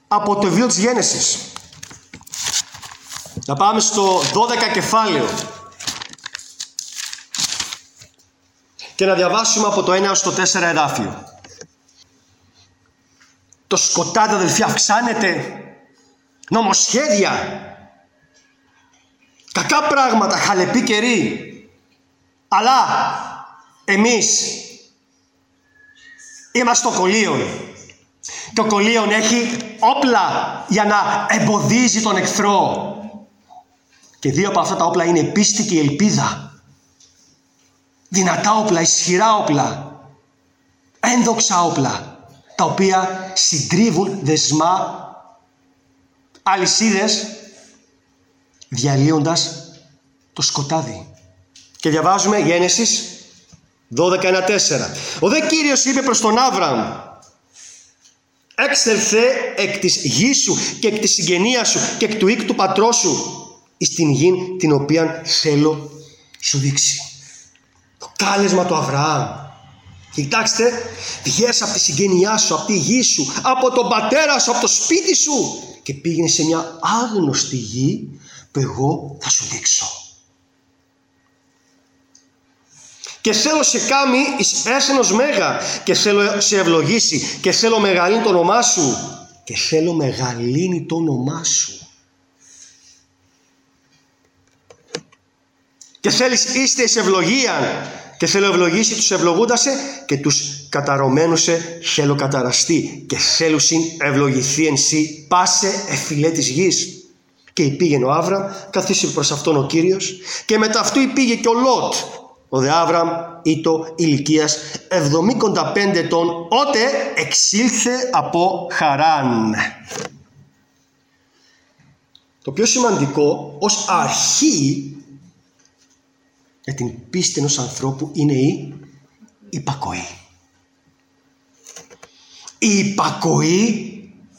από το βιβλίο της Γένεσης. Να πάμε στο 12 κεφάλαιο και να διαβάσουμε από το 1 έως το 4 εδάφιο. Το σκοτάδι, αδελφοί, αυξάνεται. Νομοσχέδια, κακά πράγματα, χαλεπή καιρή. Αλλά εμείς είμαστε το κολλίον. Το κολλίον έχει όπλα για να εμποδίζει τον εχθρό. Και δύο από αυτά τα όπλα είναι η πίστη και η ελπίδα. Δυνατά όπλα, ισχυρά όπλα, ένδοξα όπλα, τα οποία συντρίβουν δεσμά, αλυσίδες, διαλύοντας το σκοτάδι. Και διαβάζουμε Γένεσης 12:1-4. Ο δε Κύριος είπε προς τον Άβραμ: έξελθε εκ της γης σου και εκ της συγγενείας σου και εκ του οίκου του πατρός σου εις την γη την οποία θέλω σου δείξει. Το κάλεσμα του Αβραάμ. Κοιτάξτε, βγες από τη συγγένειά σου, από τη γη σου, από τον πατέρα σου, από το σπίτι σου και πήγαινε σε μια άγνωστη γη που εγώ θα σου δείξω. Και θέλω σε κάμει εις έσενος μέγα και θέλω σε ευλογήσει και θέλω μεγαλύνει το όνομά σου και θέλω μεγαλύνει το όνομά σου. Και θέλεις είστε εις ευλογία και θέλω ευλογήσει τους ευλογούντασε και τους καταρωμένουσε θέλω καταραστεί και θέλουσιν ευλογηθεί εν σύ πάσε εφηλέ της γης. Και υπήγαινε ο Άβραμ, καθίσει προς αυτόν ο Κύριος, και μετά αυτού υπήγε και ο Λότ. Ο δε Άβραμ ήτο ηλικίας 75 ετών, ότε εξήλθε από Χαράν. Το πιο σημαντικό ως αρχή για την πίστη ενός ανθρώπου είναι η υπακοή. Η υπακοή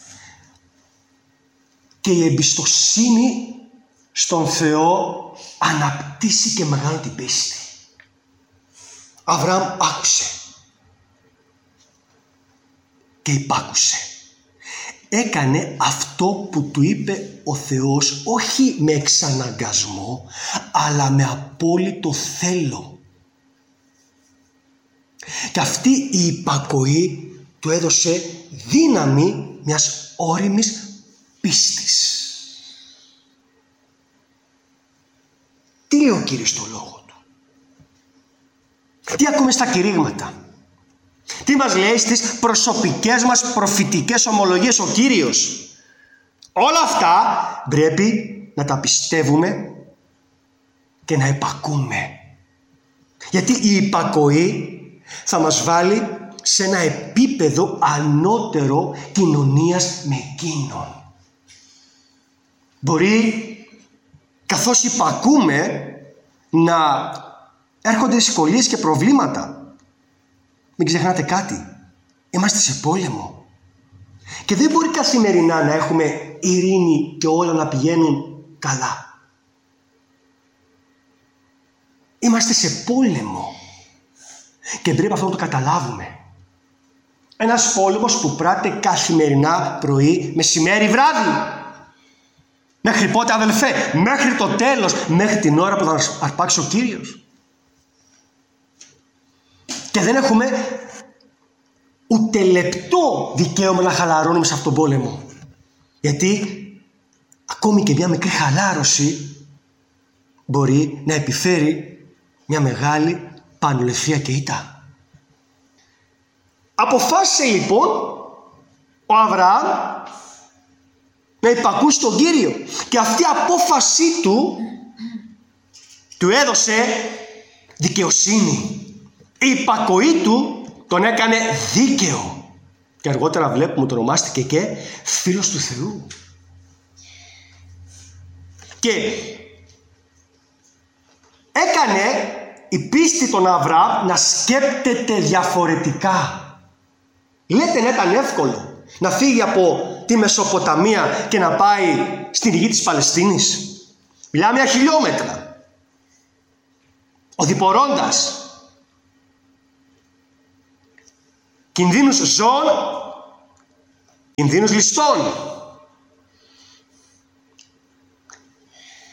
και η εμπιστοσύνη στον Θεό αναπτύσσει και μεγάλη την πίστη. Αβραάμ άκουσε και υπάκουσε. Έκανε αυτό που του είπε ο Θεός, όχι με εξαναγκασμό, αλλά με απόλυτο θέλω. Και αυτή η υπακοή του έδωσε δύναμη μιας ώριμης πίστης. Τι λέει ο Κύριος στο λόγο του? Τι ακούμε στα κηρύγματα? Τι μας λέει στις προσωπικές μας προφητικές ομολογίες ο Κύριος? Όλα αυτά πρέπει να τα πιστεύουμε και να υπακούμε. Γιατί η υπακοή θα μας βάλει σε ένα επίπεδο ανώτερο κοινωνίας με εκείνον. Μπορεί καθώς υπακούμε να έρχονται δυσκολίες και προβλήματα. Μην ξεχνάτε κάτι. Είμαστε σε πόλεμο. Και δεν μπορεί καθημερινά να έχουμε ειρήνη και όλα να πηγαίνουν καλά. Είμαστε σε πόλεμο. Και πρέπει αυτό να το καταλάβουμε. Ένας πόλεμος που πράττει καθημερινά πρωί, μεσημέρι, βράδυ. Μέχρι πότε, αδελφέ? Μέχρι το τέλος, μέχρι την ώρα που θα αρπάξει ο Κύριος. Και δεν έχουμε ούτε λεπτό δικαίωμα να χαλαρώνουμε σε αυτόν τον πόλεμο. Γιατί ακόμη και μια μικρή χαλάρωση μπορεί να επιφέρει μια μεγάλη πανολευθεία και ήττα. Αποφάσισε λοιπόν ο Αβραάμ να υπακούσει τον Κύριο. Και αυτή η απόφασή του έδωσε δικαιοσύνη. Η υπακοή του τον έκανε δίκαιο. Και αργότερα βλέπουμε ότι ονομάστηκε και φίλος του Θεού. Και έκανε η πίστη των Αβραάμ να σκέπτεται διαφορετικά. Λέτε να ήταν εύκολο να φύγει από τη Μεσοποταμία και να πάει στην γη της Παλαιστίνης? Μιλάμε 1 χιλιόμετρα. Οδηπορώντας κινδύνους ζώων, κινδύνους ληστών,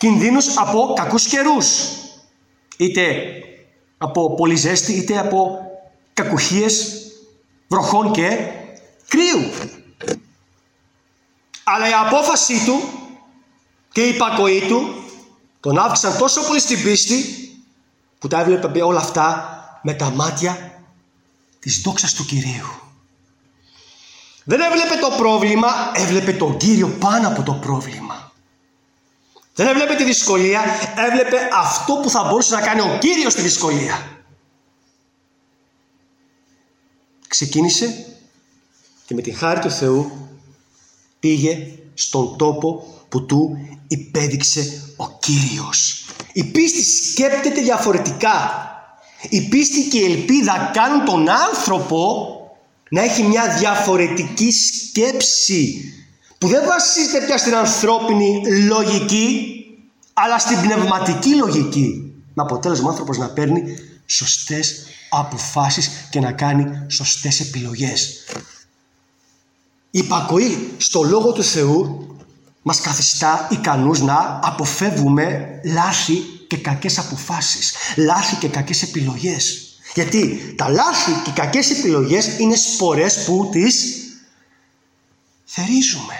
κινδύνους από κακούς καιρούς. Είτε από πολύ ζέστη, είτε από κακουχίες βροχών και κρύου. Αλλά η απόφαση του και η υπακοή του τον άφησαν τόσο πολύ στην πίστη που τα έβλεπε όλα αυτά με τα μάτια της δόξας του Κυρίου. Δεν έβλεπε το πρόβλημα, έβλεπε τον Κύριο πάνω από το πρόβλημα. Δεν έβλεπε τη δυσκολία, έβλεπε αυτό που θα μπορούσε να κάνει ο Κύριος στη δυσκολία. Ξεκίνησε και με τη χάρη του Θεού πήγε στον τόπο που του υπέδειξε ο Κύριος. Η πίστη σκέπτεται διαφορετικά. Η πίστη και η ελπίδα κάνουν τον άνθρωπο να έχει μια διαφορετική σκέψη που δεν βασίζεται πια στην ανθρώπινη λογική, αλλά στην πνευματική λογική. Με αποτέλεσμα ο άνθρωπος να παίρνει σωστές αποφάσεις και να κάνει σωστές επιλογές. Η υπακοή στο Λόγο του Θεού μας καθιστά ικανούς να αποφεύγουμε λάθη και κακές αποφάσεις, λάθη και κακές επιλογές. Γιατί τα λάθη και οι κακές επιλογές είναι σπορές που τις θερίζουμε.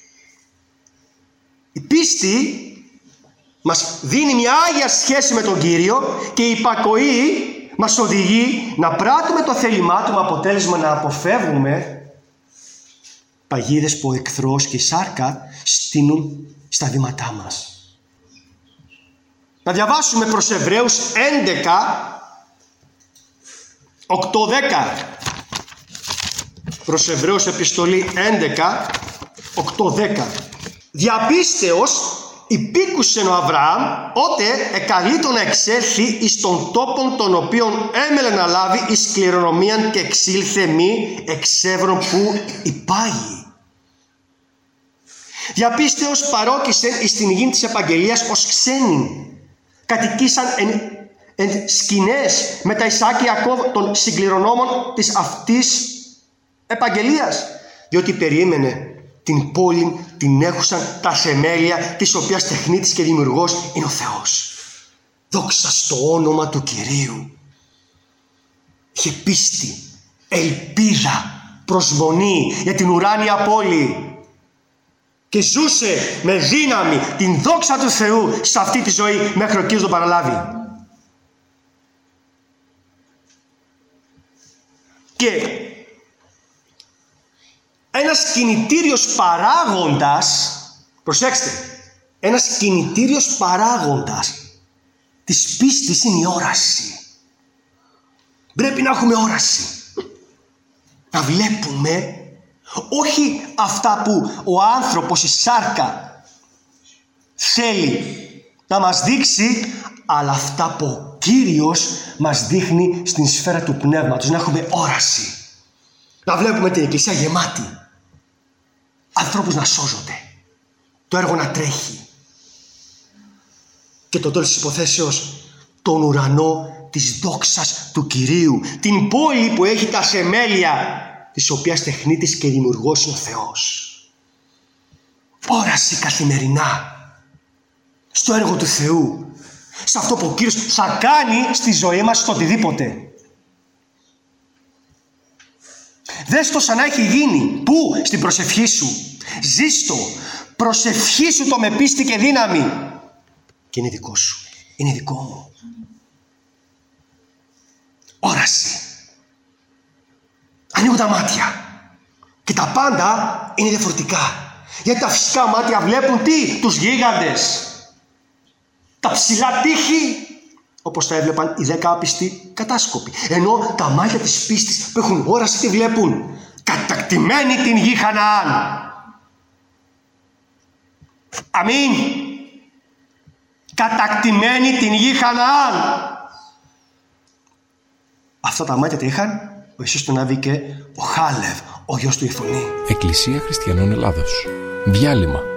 Η πίστη μας δίνει μια άγια σχέση με τον Κύριο και η υπακοή μας οδηγεί να πράττουμε το θέλημά του με αποτέλεσμα να αποφεύγουμε παγίδες που ο εχθρός και η σάρκα στείνουν στα βήματά μας. Να διαβάσουμε προς Εβραίους 11, 8-10. Προς Εβραίους επιστολή 11, 8-10. Διαπίστεως υπήκουσεν ο Αβραάμ, ότε εκαλείτο να εξέλθει εις τον τόπον τον οποίον έμελε να λάβει εις κληρονομίαν και εξήλθε μη εξεύρων που υπάγει. Διαπίστεως παρόκησεν εις την γη της επαγγελίας ως ξένοι. Κατοικήσαν εν σκηνές με τα Ισάκ Ιακώβ των συγκληρονόμων της αυτής επαγγελίας, διότι περίμενε την πόλη την έχουσαν τα θεμέλια, της οποίας τεχνίτης και δημιουργός είναι ο Θεός. Δόξα στο όνομα του Κυρίου. Είχε πίστη, ελπίδα, προσμονή για την ουράνια πόλη και ζούσε με δύναμη την δόξα του Θεού σε αυτή τη ζωή μέχρι ο Κύριος τον παραλάβει. Και ένας κινητήριος παράγοντας, προσέξτε, ένας κινητήριος παράγοντας της πίστης είναι η όραση. Πρέπει να έχουμε όραση. Να βλέπουμε όχι αυτά που ο άνθρωπος, η σάρκα, θέλει να μας δείξει, αλλά αυτά που ο Κύριος μας δείχνει στην σφαίρα του πνεύματος. Να έχουμε όραση. Να βλέπουμε την εκκλησία γεμάτη. Ανθρώπους να σώζονται. Το έργο να τρέχει. Και το τέλος της υποθέσεως, τον ουρανό της δόξας του Κυρίου. Την πόλη που έχει τα θεμέλια, της οποίας τεχνίτης και δημιουργός είναι ο Θεός. Όραση καθημερινά στο έργο του Θεού, σε αυτό που ο Κύριος θα κάνει στη ζωή μας, στο οτιδήποτε. Δες το σαν να έχει γίνει. Πού? Στην προσευχή σου. Ζήστο. Προσευχήσου το με πίστη και δύναμη. Και είναι δικό σου. Είναι δικό μου. Όραση. Ανοίγουν τα μάτια. Και τα πάντα είναι διαφορετικά. Γιατί τα φυσικά μάτια βλέπουν τι? Τους γίγαντες. Τα ψηλά τείχη. Όπως τα έβλεπαν οι 10 άπιστοι κατάσκοποι. Ενώ τα μάτια της πίστης που έχουν όραση τι βλέπουν? Κατακτημένη την γη Χαναάν. Αμήν. Κατακτημένη την γη Χαναάν. Αυτά τα μάτια τα είχαν ο Ιησούς τον Άβη και ο Χάλευ, ο γιος του Ιφωνή. Εκκλησία Χριστιανών Ελλάδος. Διάλειμμα.